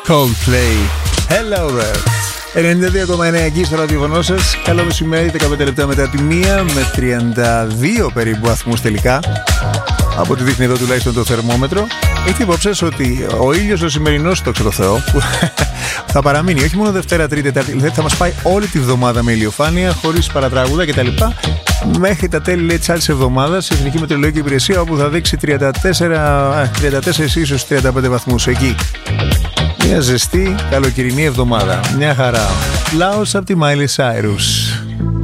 Coldplay. Hello there. 92,9 εκεί στο ραδιοφωνό σας. Καλό μεσημέρι, 15 λεπτά μετά τη 1 με 32 περίπου βαθμούς τελικά. Από ό,τι δείχνει εδώ τουλάχιστον το θερμόμετρο. Έχετε υπόψη ότι ο ήλιος ο σημερινός, το ξέρω Θεό, που θα παραμείνει όχι μόνο Δευτέρα, Τρίτη, Τετάρτη, δηλαδή θα μας πάει όλη τη βδομάδα με ηλιοφάνεια, χωρίς παρατράγουδα κτλ. Μέχρι τα τέλη της άλλης εβδομάδας η Εθνική Μετεωρολογική Υπηρεσία, όπου θα δείξει 34 ίσως 35 βαθμούς εκεί. Μια ζεστή καλοκαιρινή εβδομάδα. Μια χαρά. Λάος από τη Miley Cyrus.